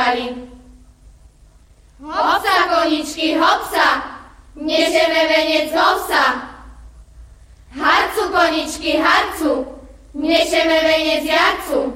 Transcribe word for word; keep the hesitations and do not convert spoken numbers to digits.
zaspievali. Hopsa, koničky, hopsa, neseme venec z ovsa. Harcu, koničky, harcu, neseme venec jarcu.